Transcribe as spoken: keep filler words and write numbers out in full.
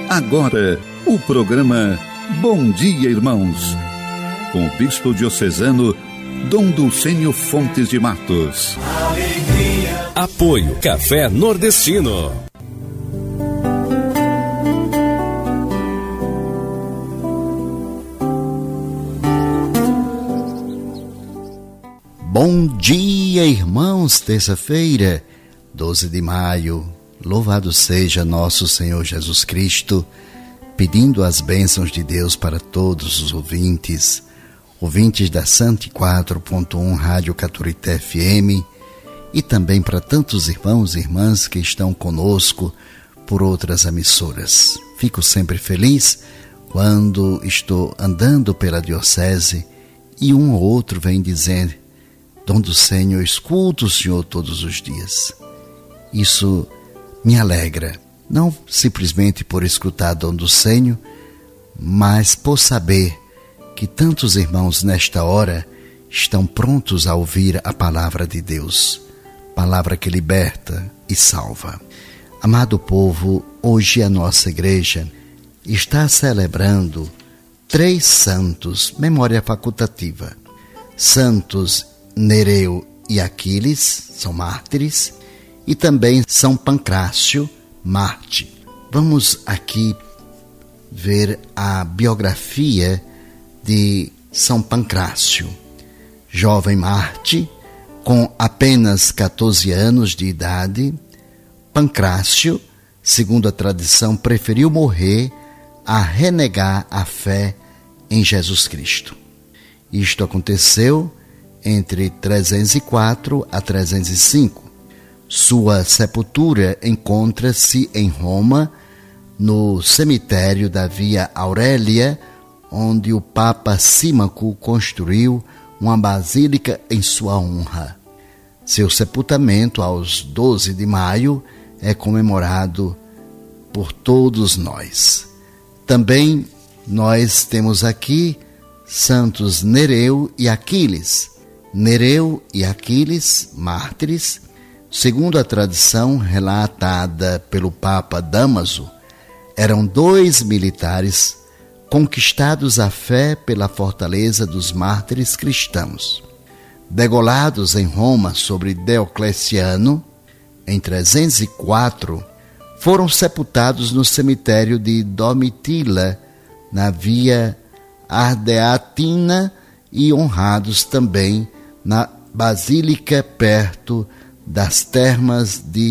Agora, o programa Bom Dia, Irmãos, com o bispo diocesano Dom Dulcênio Fontes de Matos. Alegria. Apoio Café Nordestino. Bom dia, irmãos, terça-feira, doze de maio, louvado seja nosso Senhor Jesus Cristo, pedindo as bênçãos de Deus para todos os ouvintes, ouvintes da cento e quatro ponto um Rádio Caturité F M e também para tantos irmãos e irmãs que estão conosco por outras emissoras. Fico sempre feliz quando estou andando pela diocese e um ou outro vem dizer: Dom Dulcênio, eu escuto o Senhor todos os dias. Isso me alegra, não simplesmente por escutar Dom Dulcênio, mas por saber que tantos irmãos nesta hora estão prontos a ouvir a palavra de Deus, palavra que liberta e salva. Amado povo, hoje a nossa igreja está celebrando três santos, memória facultativa. Santos Nereu e Aquiles, são mártires, e também São Pancrácio, Marte. Vamos aqui ver a biografia de São Pancrácio. Jovem Marte, com apenas catorze anos de idade, Pancrácio, segundo a tradição, preferiu morrer a renegar a fé em Jesus Cristo. Isto aconteceu entre trezentos e quatro a trezentos e cinco. Sua sepultura encontra-se em Roma, no cemitério da Via Aurélia, onde o Papa Símaco construiu uma basílica em sua honra. Seu sepultamento, aos doze de maio, é comemorado por todos nós. Também nós temos aqui santos Nereu e Aquiles. Nereu e Aquiles, mártires, segundo a tradição relatada pelo Papa Dámaso, eram dois militares conquistados à fé pela fortaleza dos mártires cristãos. Degolados em Roma sobre Diocleciano, em trezentos e quatro, foram sepultados no cemitério de Domitila, na Via Ardeatina, e honrados também na Basílica perto das termas de